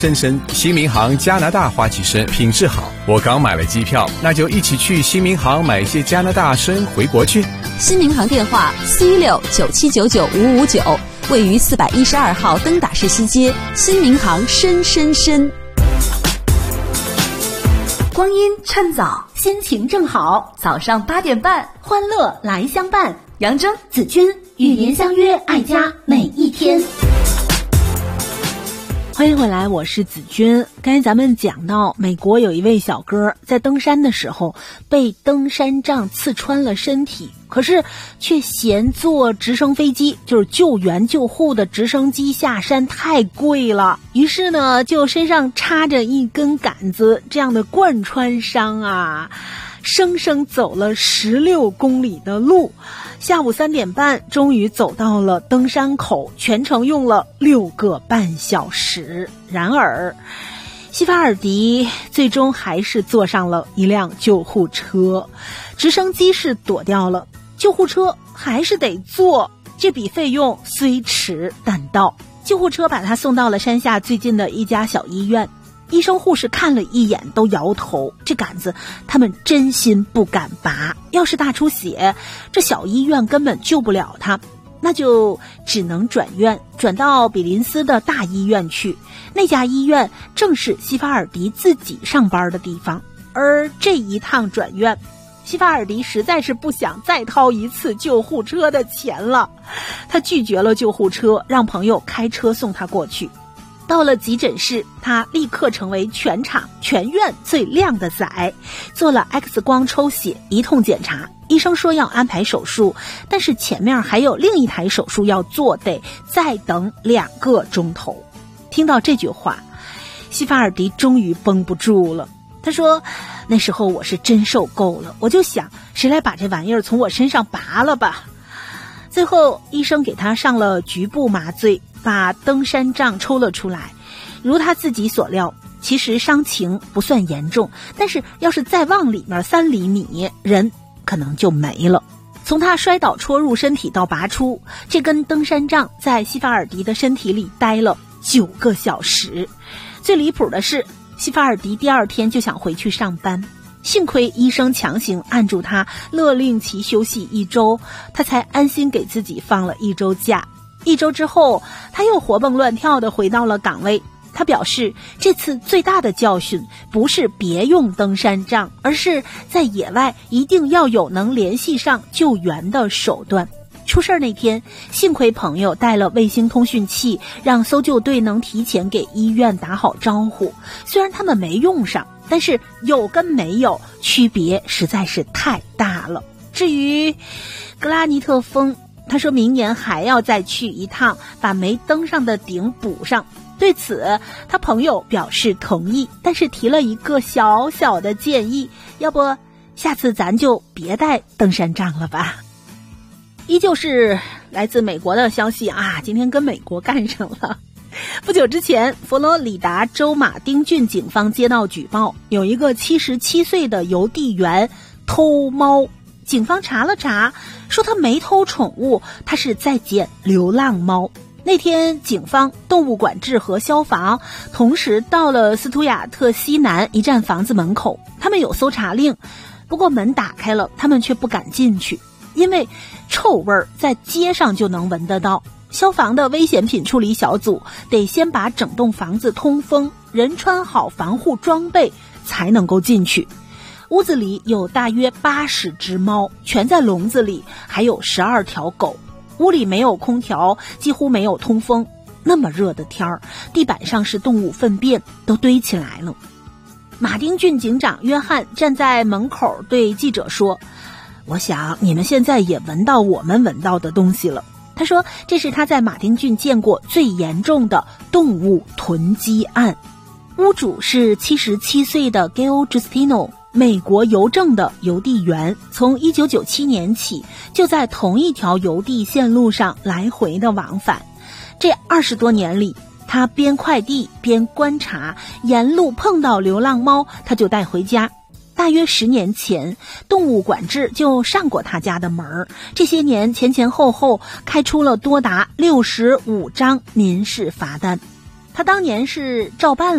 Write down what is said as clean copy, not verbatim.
深深，新民航加拿大花旗参品质好，我刚买了机票，那就一起去新民航买些加拿大参回国去。 新民航电话416-9799-559，位于412号登打士西街。新民航深。 光阴趁早，心情正好，早上8点半，欢乐来相伴。杨铮、子君与您相约，爱家每一天。 欢迎回来，我是子君。刚才咱们讲到，美国有一位小哥在登山的时候被登山杖刺穿了身体，可是却嫌坐直升飞机，就是救援救护的直升机下山太贵了，于是呢就身上插着一根杆子，这样的贯穿伤啊，生生走了16公里的路。下午3点半终于走到了登山口，全程用了6个半小时。然而西法尔迪最终还是坐上了一辆救护车，直升机是躲掉了，救护车还是得坐，这笔费用虽迟但到。救护车把他送到了山下最近的一家小医院，医生护士看了一眼都摇头，这杆子他们真心不敢拔，要是大出血，这小医院根本救不了他，那就只能转院，转到比林斯的大医院去。那家医院正是西法尔迪自己上班的地方，而这一趟转院，西法尔迪实在是不想再掏一次救护车的钱了，他拒绝了救护车，让朋友开车送他过去。到了急诊室，他立刻成为全场全院最靓的仔，做了 X 光抽血，一通检查，医生说要安排手术，但是前面还有另一台手术要做，得再等2个钟头。听到这句话，西法尔迪终于绷不住了，他说，那时候我是真受够了，我就想谁来把这玩意儿从我身上拔了吧。最后医生给他上了局部麻醉，把登山杖抽了出来。如他自己所料，其实伤情不算严重，但是要是再往里面3厘米，人可能就没了。从他摔倒戳入身体到拔出，这根登山杖在西法尔迪的身体里待了9个小时。最离谱的是，西法尔迪第2天就想回去上班，幸亏医生强行按住他，勒令其休息1周，他才安心给自己放了1周假。1周之后，他又活蹦乱跳地回到了岗位。他表示，这次最大的教训不是别用登山杖，而是在野外一定要有能联系上救援的手段。出事那天，幸亏朋友带了卫星通讯器，让搜救队能提前给医院打好招呼。虽然他们没用上，但是有跟没有区别实在是太大了。至于格拉尼特峰，他说明年还要再去一趟，把没登上的顶补上。对此他朋友表示同意，但是提了一个小小的建议，要不下次咱就别带登山杖了吧。依旧是来自美国的消息啊，今天跟美国干上了。不久之前，佛罗里达州马丁郡警方接到举报，有一个77岁的邮递员偷猫。警方查了查，说他没偷宠物，他是在捡流浪猫。那天警方、动物管制和消防同时到了斯图亚特西南一站房子门口，他们有搜查令，不过门打开了，他们却不敢进去，因为臭味在街上就能闻得到。消防的危险品处理小组得先把整栋房子通风，人穿好防护装备才能够进去。屋子里有大约80只猫，全在笼子里，还有12条狗。屋里没有空调，几乎没有通风，那么热的天儿，地板上是动物粪便，都堆起来了。马丁郡警长约翰站在门口对记者说，我想你们现在也闻到我们闻到的东西了。他说这是他在马丁郡见过最严重的动物囤积案。屋主是77岁的 Gail Justino，美国邮政的邮递员，从1997年起就在同一条邮递线路上来回的往返。这20多年里，他边快递边观察，沿路碰到流浪猫他就带回家。大约10年前，动物管制就上过他家的门，这些年前前后后开出了多达65张民事罚单。 他当年是照办